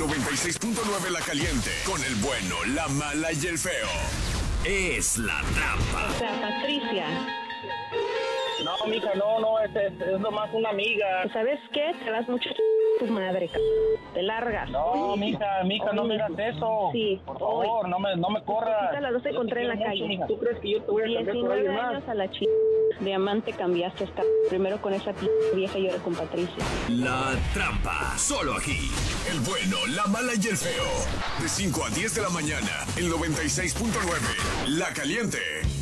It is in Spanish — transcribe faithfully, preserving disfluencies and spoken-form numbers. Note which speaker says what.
Speaker 1: noventa y seis punto nueve La Caliente. Con el bueno, la mala y el feo. Es La Trampa.
Speaker 2: O sea, Patricia.
Speaker 3: No, mija, no, no, es, es, es nomás una amiga.
Speaker 2: ¿Sabes qué? Te das mucho tu madre, c... te largas.
Speaker 3: No, mija, mija, no me hagas eso.
Speaker 2: Sí,
Speaker 3: por favor, no me, no me corras.
Speaker 2: A las dos te encontré en la calle.
Speaker 3: Mucho, ¿tú crees que yo te voy a cambiar por alguien
Speaker 2: años
Speaker 3: más?
Speaker 2: a la ch... Diamante cambiaste esta... Primero con esa p... vieja y ahora con Patricia.
Speaker 1: La Trampa, solo aquí. El bueno, la mala y el feo. De cinco a diez de la mañana, el noventa y seis punto nueve La Caliente.